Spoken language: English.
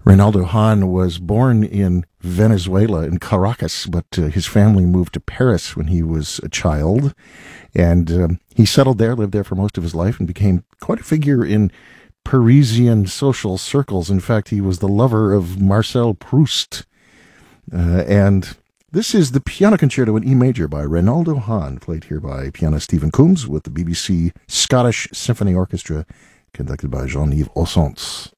Reynaldo Hahn was born in Venezuela, in Caracas, but his family moved to Paris when he was a child. And he settled there, lived there for most of his life, and became quite a figure in Parisian social circles. In fact, he was the lover of Marcel Proust. And this is the Piano Concerto in E major by Reynaldo Hahn, played here by pianist Stephen Coombs with the BBC Scottish Symphony Orchestra, conducted by Jean-Yves Ossonce.